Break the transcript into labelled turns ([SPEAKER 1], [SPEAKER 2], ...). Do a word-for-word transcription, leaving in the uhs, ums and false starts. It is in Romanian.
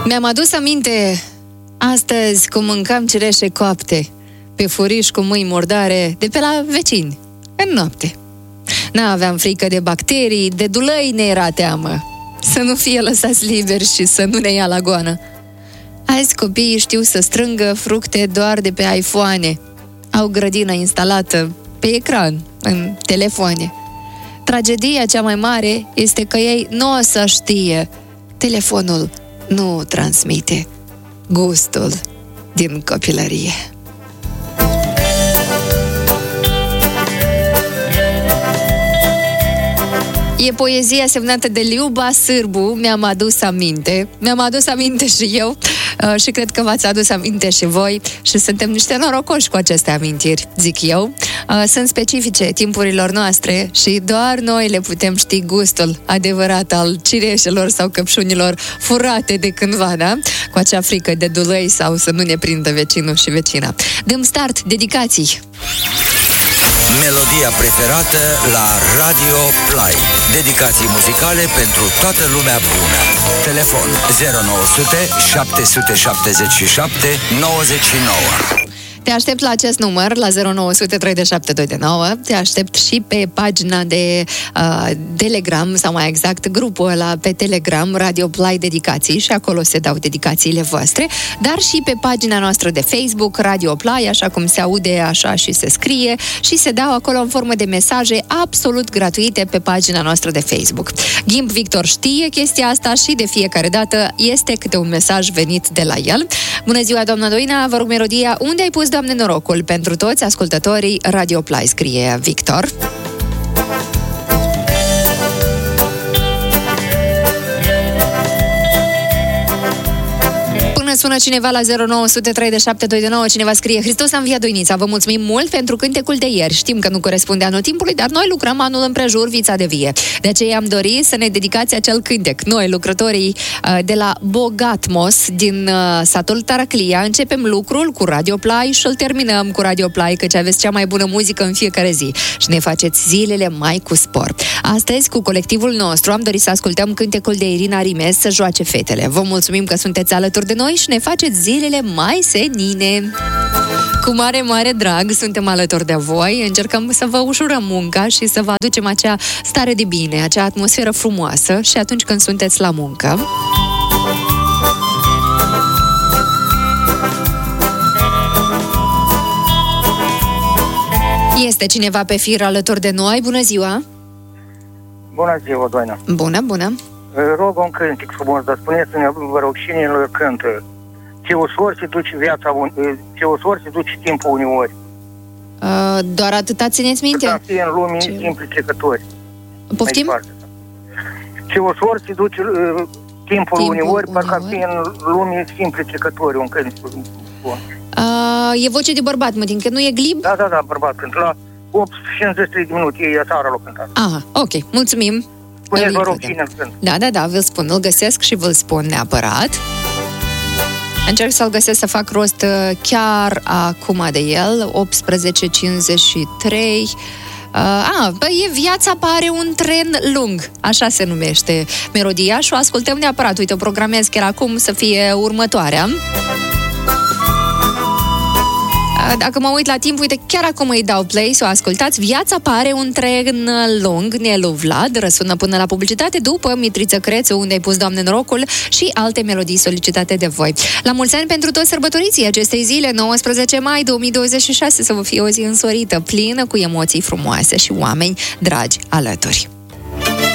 [SPEAKER 1] Mi-am adus aminte astăzi cum mâncam cireșe coapte pe furiș cu mâini murdare de pe la vecini, în noapte. N-aveam frică de bacterii, de dulăi ne era teamă. Să nu fie lăsați liberi și să nu ne ia la goană. Azi copiii știu să strângă fructe doar de pe iPhone. Au grădină instalată pe ecran, în telefoane. Tragedia cea mai mare este că ei nu o să știe. Telefonul nu transmite gustul din copilărie. E poezia semnată de Liuba Sârbu, mi-am adus aminte. Mi-am adus aminte și eu uh, și cred că v-ați adus aminte și voi și suntem niște norocoși cu aceste amintiri, zic eu. Uh, sunt specifice timpurilor noastre și doar noi le putem ști gustul adevărat al cireșelor sau căpșunilor furate de cândva, da? Cu acea frică de dulăi sau să nu ne prindă vecinul și vecina. Dăm start, dedicații!
[SPEAKER 2] Melodia preferată la Radio Play. Dedicații muzicale pentru toată lumea bună. Telefon zero nouă zero zero șapte șapte șapte nouăzeci și nouă.
[SPEAKER 1] Te aștept la acest număr, la zero nouă zero zero trei șapte doi nouă. Te aștept și pe pagina de uh, Telegram, sau mai exact grupul ăla pe Telegram, Radio Play Dedicații, și acolo se dau dedicațiile voastre, dar și pe pagina noastră de Facebook, Radio Play, așa cum se aude, așa și se scrie, și se dau acolo în formă de mesaje absolut gratuite pe pagina noastră de Facebook. Gimp Victor știe chestia asta și de fiecare dată este câte un mesaj venit de la el. Bună ziua, doamna Doina, vă rog melodia Unde ai pus, Doamne, norocul, pentru toți ascultătorii Radio Play, scrie Victor. Sună cineva la zero nouă zero trei șapte doi nouă, cineva scrie Hristos a înviat, Doinița, vă mulțumim mult pentru cântecul de ieri. Știm că nu corespunde anul timpului, dar noi lucrăm anul împrejur, vița de vie. De aceea am dorit să ne dedicați acel cântec. Noi, lucrătorii de la Bogatmos din satul Taraclia, începem lucrul cu Radio Play și îl terminăm cu Radio Play, căci aveți cea mai bună muzică în fiecare zi și ne faceți zilele mai cu spor. Astăzi, cu colectivul nostru, am dorit să ascultăm cântecul de Irina Rimes, Să joace fetele. Vă mulțumim că sunteți alături de noi și ne faceți zilele mai senine. Cu mare, mare drag suntem alături de voi, încercăm să vă ușurăm munca și să vă aducem acea stare de bine, acea atmosferă frumoasă și atunci când sunteți la muncă. Este cineva pe fir alături de noi. Bună ziua!
[SPEAKER 3] Bună ziua, Doina!
[SPEAKER 1] Bună, bună!
[SPEAKER 3] Rog un cântec frumos, dar spuneți-ne, vă rog, cine îl cântă? Ce ușor se duce viața, ce ușor se duce timpul uneori.
[SPEAKER 1] Uh, doar atâta țineți minte?
[SPEAKER 3] Să fie în lume ce... simpli trecători.
[SPEAKER 1] Poftim?
[SPEAKER 3] Ce ușor se duce uh, timpul, timpul uneori, parcă fi în lume simpli trecători, un cântec bun.
[SPEAKER 1] Uh, e voce de bărbat, mă, din că nu e glib?
[SPEAKER 3] Da, da, da, bărbat cânt. La opt cincizeci și trei de minute, e aseară l-o cântat.
[SPEAKER 1] Aha, ok, mulțumim.
[SPEAKER 3] Spuneți, vă rog, cine îl cânt.
[SPEAKER 1] Da, da, da, vă spun, îl găsesc și vă-l spun neapărat. Încerc să-l găsesc, să fac rost chiar acum de el, optsprezece cincizeci și trei. Uh, a, băi, e Viața pare un tren lung, așa se numește melodia și o ascultăm neapărat. Uite, o programez chiar acum să fie următoarea. Dacă mă uit la timp, uite, chiar acum îi dau play să o ascultați. Viața pare un tren lung, Nelu Vlad, răsună până la publicitate, după Mitriță Crețu, Unde ai pus, Doamne, norocul, și alte melodii solicitate de voi. La mulți ani pentru toți sărbătoriții acestei zile, nouăsprezece mai două mii douăzeci și șase, să vă fie o zi însorită, plină cu emoții frumoase și oameni dragi alături.